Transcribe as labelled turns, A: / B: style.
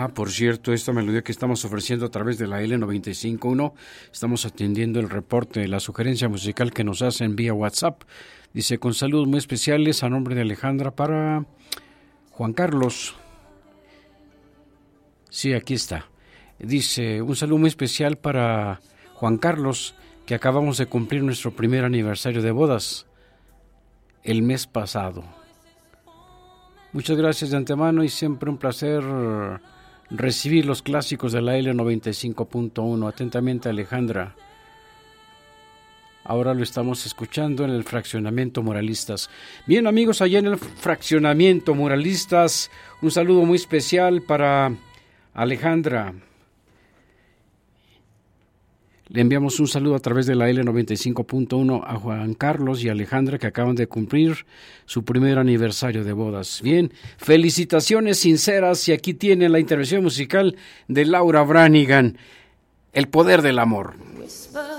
A: Por cierto, esta melodía que estamos ofreciendo a través de la L95.1, estamos atendiendo el reporte, la sugerencia musical que nos hacen vía WhatsApp. Dice, con saludos muy especiales a nombre de Alejandra para Juan Carlos. Sí, aquí está. Dice, un saludo muy especial para Juan Carlos, que acabamos de cumplir nuestro primer aniversario de bodas el mes pasado. Muchas gracias de antemano y siempre un placer recibir los clásicos de la L95.1. Atentamente, Alejandra. Ahora lo estamos escuchando en el Fraccionamiento Muralistas. Bien, amigos, allá en el Fraccionamiento Muralistas, un saludo muy especial para Alejandra. Le enviamos un saludo a través de la L95.1 a Juan Carlos y Alejandra, que acaban de cumplir su primer aniversario de bodas. Bien, felicitaciones sinceras, y aquí tienen la intervención musical de Laura Branigan, El poder del amor.